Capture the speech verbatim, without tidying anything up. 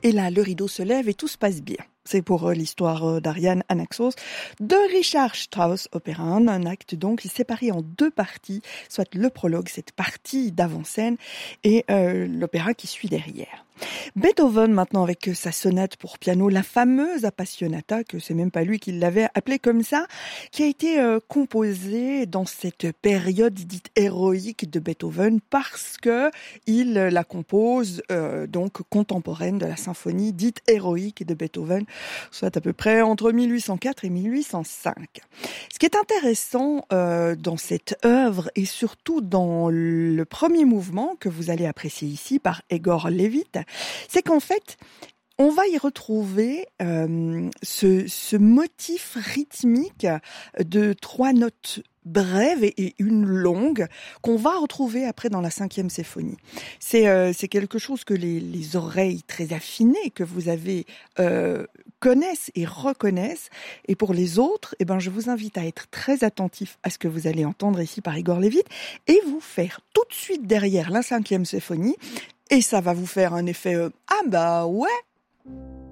Et là, le rideau se lève et tout se passe bien. C'est pour euh, l'histoire euh, d'Ariane Anaxos de Richard Strauss Opéra, un acte donc séparé en deux parties, soit le prologue, cette partie d'avant-scène, et euh, l'opéra qui suit derrière. Beethoven maintenant avec sa sonate pour piano, la fameuse Appassionata, que c'est même pas lui qui l'avait appelée comme ça, qui a été euh, composée dans cette période dite héroïque de Beethoven parce que il la compose euh, donc contemporaine de la symphonie dite héroïque de Beethoven, soit à peu près entre mille huit cent quatre et mille huit cent cinq. Ce qui est intéressant euh, dans cette œuvre et surtout dans le premier mouvement que vous allez apprécier ici par Egor Levit, c'est qu'en fait, on va y retrouver euh, ce, ce motif rythmique de trois notes brèves et, et une longue qu'on va retrouver après dans la cinquième symphonie. C'est euh, c'est quelque chose que les, les oreilles très affinées que vous avez euh, connaissent et reconnaissent. Et pour les autres, eh ben je vous invite à être très attentif à ce que vous allez entendre ici par Egor Levit et vous faire tout de suite derrière la cinquième symphonie. Et ça va vous faire un effet euh, ah bah ouais.